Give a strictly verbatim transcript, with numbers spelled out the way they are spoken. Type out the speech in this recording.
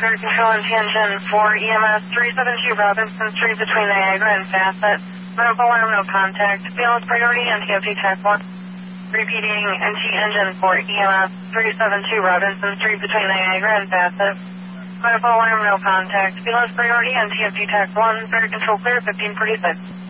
Air Control and Engine for E M S three seven two Robinson Street between Niagara and Facet. Medical alarm, no contact. B L S priority, N T F T Tech one. Repeating, N T Engine for E M S three seven two Robinson Street between Niagara and Facet. Medical alarm, no contact. B L S priority, N T F T Tech one. Air Control clear, fifteen forty-six.